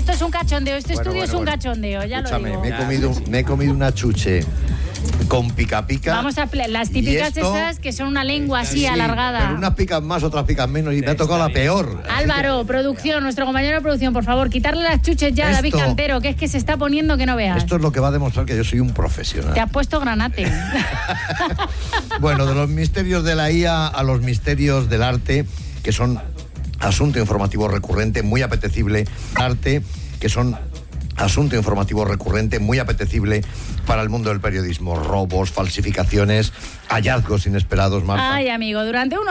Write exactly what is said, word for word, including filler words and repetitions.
Esto es un cachondeo, este Bueno, estudio bueno, es un bueno. cachondeo, ya Escúchame, lo me digo. he, comido, me he comido una chuche con pica pica. Vamos a pl- las típicas esto, esas que son una lengua así sí, alargada. Pero unas pican más, otras pican menos y me ha tocado la peor. Álvaro, producción, nuestro compañero de producción, por favor, quitarle las chuches ya a David Esto- Cantero, que es que se está poniendo que no veas. Esto es lo que va a demostrar que yo soy un profesional. Te has puesto granate. Bueno, de los misterios de la I A a los misterios del arte, que son asunto informativo recurrente, muy apetecible. Arte, que son asunto informativo recurrente, muy apetecible para el mundo del periodismo. Robos, falsificaciones, hallazgos inesperados, Marta. Ay, amigo, durante unos